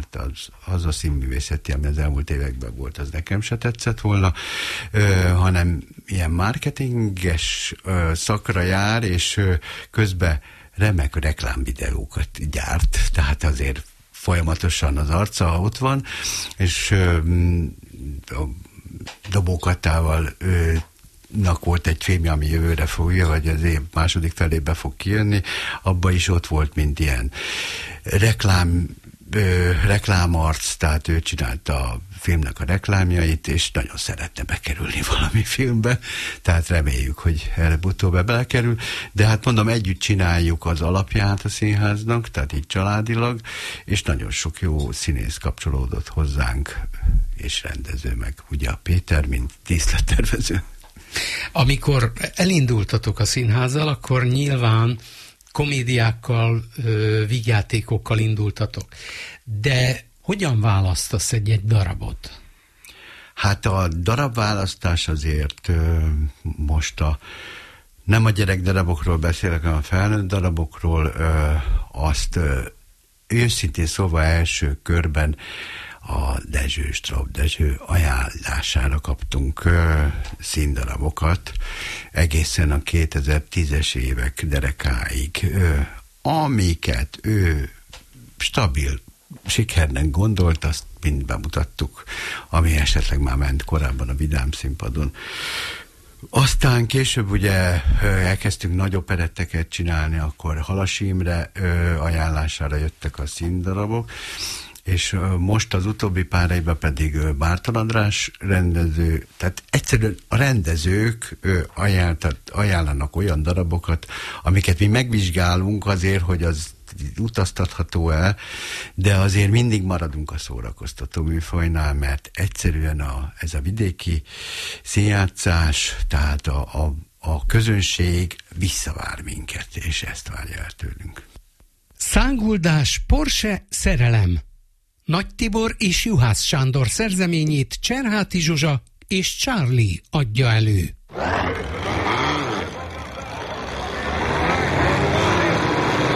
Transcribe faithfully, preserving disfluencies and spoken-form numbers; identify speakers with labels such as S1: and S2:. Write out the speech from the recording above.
S1: mert az, az a színművészeti, ami az elmúlt években volt, az nekem se tetszett volna, ö, hanem ilyen marketinges ö, szakra jár, és ö, közben remek reklámvideókat gyárt, tehát azért folyamatosan az arca ott van, és ö, a Dobó Katával ö, nak volt egy filmje, ami jövőre fogja, vagy az év második felébe fog kijönni, abban is ott volt, mint ilyen reklám, ö, reklámarc, tehát ő csinálta a filmnek a reklámjait, és nagyon szeretne bekerülni valami filmbe, tehát reméljük, hogy előbb-utóbb belekerül, de hát mondom, együtt csináljuk az alapját a színháznak, tehát így családilag, és nagyon sok jó színész kapcsolódott hozzánk, és rendező meg, ugye a Péter, mint díszlettervező.
S2: Amikor elindultatok a színházzal, akkor nyilván komédiákkal, vígjátékokkal indultatok. De hogyan választasz egy-egy darabot?
S1: Hát a darabválasztás azért most a nem a gyerekdarabokról beszélek, hanem a felnőtt darabokról, azt őszintén szóval első körben a Dezső, Straub Dezső ajánlására kaptunk ö, színdarabokat egészen a kétezer-tízes évek derekáig, ö, amiket ő stabil sikernek gondolt, azt mind bemutattuk, ami esetleg már ment korábban a Vidám Színpadon. Aztán később ugye elkezdtünk nagy operetteket csinálni, akkor Halas Imre ö, ajánlására jöttek a színdarabok, és most az utóbbi pár évben pedig Bártal András rendező, tehát egyszerűen a rendezők ajánlanak olyan darabokat, amiket mi megvizsgálunk azért, hogy az utaztatható el, de azért mindig maradunk a szórakoztató műfajnál, mert egyszerűen a, ez a vidéki színjátszás, tehát a, a, a közönség visszavár minket, és ezt várja el tőlünk.
S2: Szánguldás, Porsche, szerelem. Nagy Tibor és Juhász Sándor szerzeményét Cserháti Zsuzsa és Charlie adja elő.